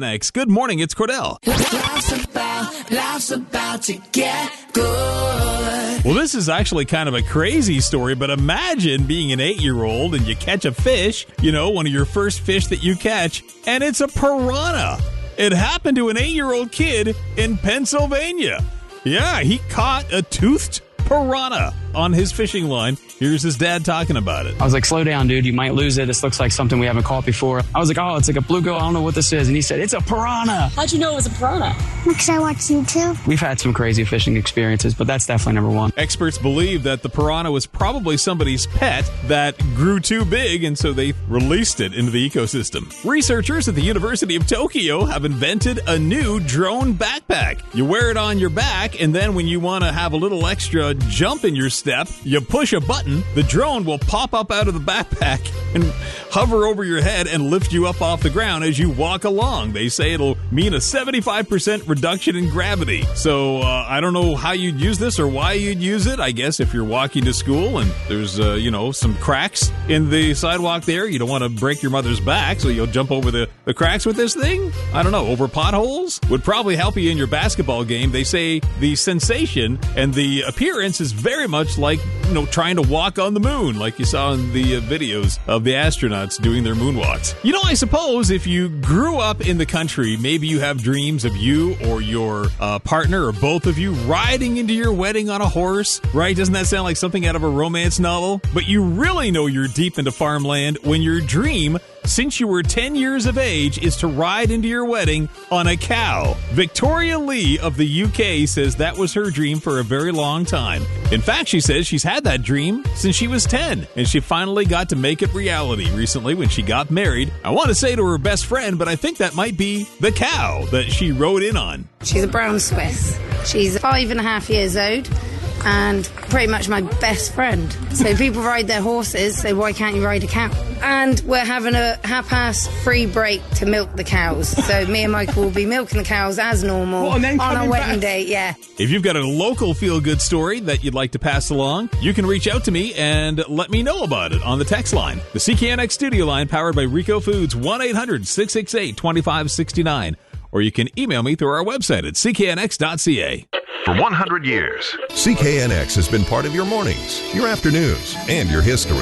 CKNX. Good morning, it's Cordell. Life's about to get good. Well, this is actually kind of a crazy story, but imagine being an 8-year-old and you catch a fish, one of your first fish that you catch, and it's a piranha. It happened to an 8-year-old kid in Pennsylvania. Yeah, he caught a toothed piranha on his fishing line. Here's his dad talking about it. I was like, slow down, dude. You might lose it. This looks like something we haven't caught before. I was like, oh, it's like a bluegill. I don't know what this is. And he said, it's a piranha. How'd you know it was a piranha? Because I watched YouTube. We've had some crazy fishing experiences, but that's definitely number one. Experts believe that the piranha was probably somebody's pet that grew too big, and so they released it into the ecosystem. Researchers at the University of Tokyo have invented a new drone backpack. You wear it on your back, and then when you want to have a little extra jump in your step, you push a button, the drone will pop up out of the backpack and hover over your head and lift you up off the ground as you walk along. They say it'll mean a 75% reduction in gravity. So I don't know how you'd use this or why you'd use it. I guess if you're walking to school and there's, some cracks in the sidewalk there, you don't want to break your mother's back, so you'll jump over the cracks with this thing? I don't know, over potholes? Would probably help you in your basketball game. They say the sensation and the appearance is very much like, trying to walk on the moon, like you saw in the videos of the astronauts doing their moonwalks. I suppose if you grew up in the country, maybe you have dreams of you or your partner or both of you riding into your wedding on a horse, right? Doesn't that sound like something out of a romance novel? But you really know you're deep into farmland when your dream, since you were 10 years of age, is to ride into your wedding on a cow. Victoria Lee of the UK says that was her dream for a very long time. In fact, she says she's had that dream since she was 10, and she finally got to make it reality recently when she got married. I want to say to her best friend, but I think that might be the cow that she rode in on. She's a brown Swiss. She's 5.5 years old and pretty much my best friend. So people ride their horses, so why can't you ride a cow? And we're having a half-ass free break to milk the cows. So me and Michael will be milking the cows as normal on our wedding day, yeah. If you've got a local feel-good story that you'd like to pass along, you can reach out to me and let me know about it on the text line. The CKNX studio line powered by Rico Foods, 1-800-668-2569. Or you can email me through our website at cknx.ca. For 100 years, CKNX has been part of your mornings, your afternoons, and your history.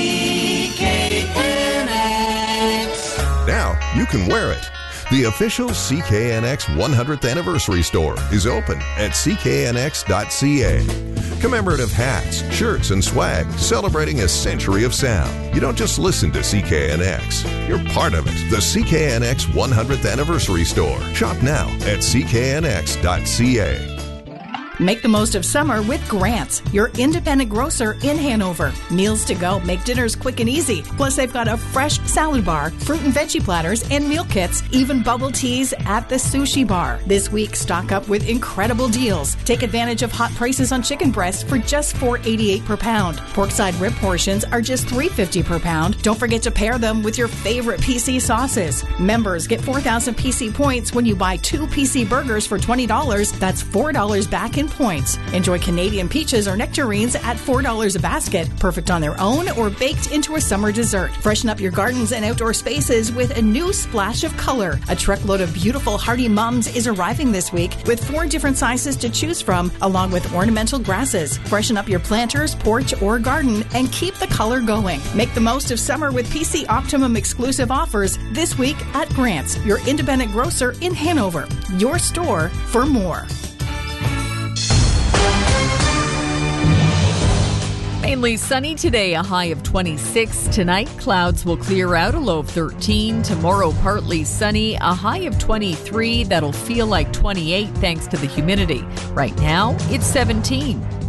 CKNX. Now you can wear it. The official CKNX 100th anniversary store is open at cknx.ca. Commemorative hats, shirts, and swag celebrating a century of sound. You don't just listen to CKNX, you're part of it. The CKNX 100th anniversary store. Shop now at cknx.ca. Make the most of summer with Grants, your independent grocer in Hanover. Meals to go make dinners quick and easy. Plus, they've got a fresh salad bar, fruit and veggie platters, and meal kits, even bubble teas at the sushi bar. This week, stock up with incredible deals. Take advantage of hot prices on chicken breasts for just $4.88 per pound. Porkside rib portions are just $3.50 per pound. Don't forget to pair them with your favorite PC sauces. Members get 4,000 PC points when you buy 2 PC burgers for $20. That's $4 back in points. Enjoy Canadian peaches or nectarines at $4 a basket, perfect on their own or baked into a summer dessert. Freshen up your gardens and outdoor spaces with a new splash of color. A truckload of beautiful hardy mums is arriving this week with 4 different sizes to choose from, along with ornamental grasses. Freshen up your planters, porch, or garden and keep the color going. Make the most of summer with PC Optimum exclusive offers this week at Grants, your independent grocer in Hanover. Your store for more. Mainly sunny today, a high of 26. Tonight, clouds will clear out, a low of 13. Tomorrow, partly sunny, a high of 23. That'll feel like 28 thanks to the humidity. Right now, it's 17.